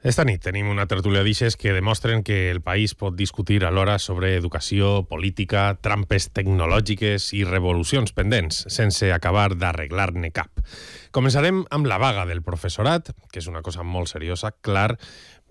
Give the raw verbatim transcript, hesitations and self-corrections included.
Esta nit tenim una tertúlia d'ixes que demostren que el país pot discutir alhora sobre educació, política, trampes tecnològiques i revolucions pendents, sense acabar d'arreglar-ne cap. Començarem amb la vaga del professorat, que és una cosa molt seriosa, clar,